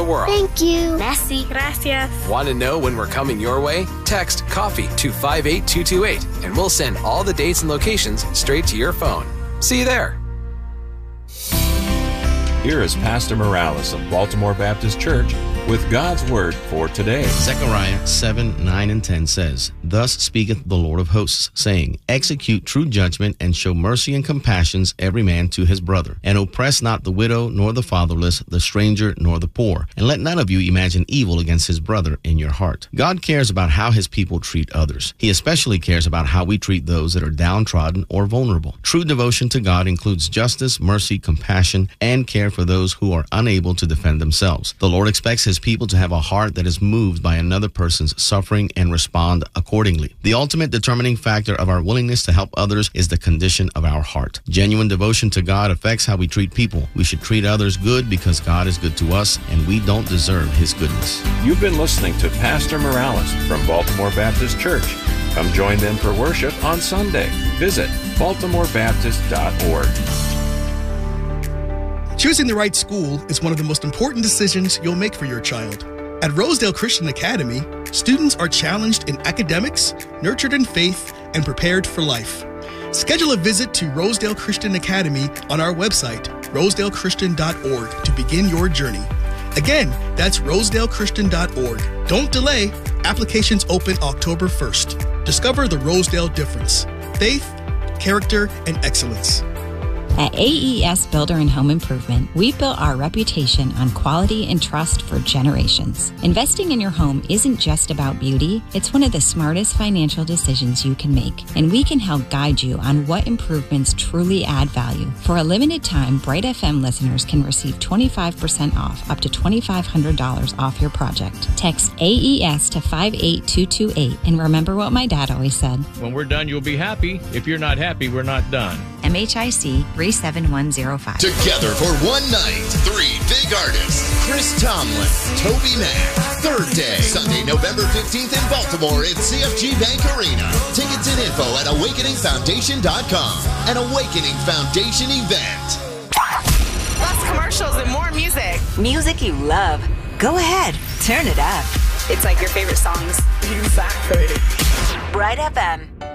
the world. Thank you. Merci. Gracias. Want to know when we're coming your way? Text COFFEE to 58228 and we'll send all the dates and locations straight to your phone. See you there. Here is Pastor Morales of Baltimore Baptist Church with God's Word for today. Zechariah 7, 9, and 10 says, Thus speaketh the Lord of hosts, saying, Execute true judgment, and show mercy and compassions every man to his brother. And oppress not the widow, nor the fatherless, the stranger, nor the poor. And let none of you imagine evil against his brother in your heart. God cares about how his people treat others. He especially cares about how we treat those that are downtrodden or vulnerable. True devotion to God includes justice, mercy, compassion, and care for those who are unable to defend themselves. The Lord expects his people to have a heart that is moved by another person's suffering and respond accordingly. The ultimate determining factor of our willingness to help others is the condition of our heart. Genuine devotion to God affects how we treat people. We should treat others good because God is good to us and we don't deserve his goodness. You've been listening to Pastor Morales from Baltimore Baptist Church. Come join them for worship on Sunday. Visit baltimorebaptist.org. Choosing the right school is one of the most important decisions you'll make for your child. At Rosedale Christian Academy, students are challenged in academics, nurtured in faith, and prepared for life. Schedule a visit to Rosedale Christian Academy on our website, rosedalechristian.org, to begin your journey. Again, that's rosedalechristian.org. Don't delay. Applications open October 1st. Discover the Rosedale difference: faith, character, and excellence. At AES Builder and Home Improvement, we've built our reputation on quality and trust for generations. Investing in your home isn't just about beauty, it's one of the smartest financial decisions you can make. And we can help guide you on what improvements truly add value. For a limited time, Bright FM listeners can receive 25% off, up to $2,500 off your project. Text AES to 58228 and remember what my dad always said. When we're done, you'll be happy. If you're not happy, we're not done. MHIC 37105. Together for one night, three big artists: Chris Tomlin, Toby Mac. Third day, Sunday, November 15th in Baltimore at CFG Bank Arena. Tickets and info at awakeningfoundation.com. An Awakening Foundation event. Less commercials and more music. Music you love. Go ahead, turn it up. It's like your favorite songs. Exactly. Bright FM.